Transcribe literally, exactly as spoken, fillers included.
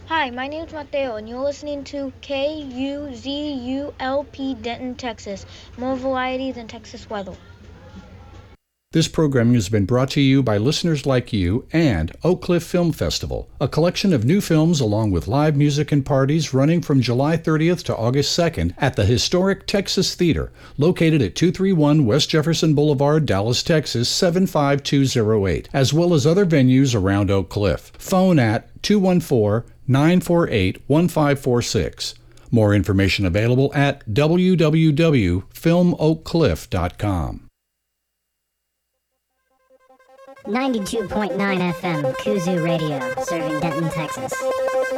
Hi, my name is Mateo, and you're listening to K U Z U L P Denton, Texas. More variety than Texas weather. This programming has been brought to you by listeners like you and Oak Cliff Film Festival, a collection of new films along with live music and parties running from July thirtieth to August second at the historic Texas Theater, located at two thirty-one West Jefferson Boulevard, Dallas, Texas seven five two zero eight, as well as other venues around Oak Cliff. Phone at two one four, nine four eight, one five four six. More information available at w w w dot film oak cliff dot com. ninety-two point nine F M, Kuzu Radio, serving Denton, Texas.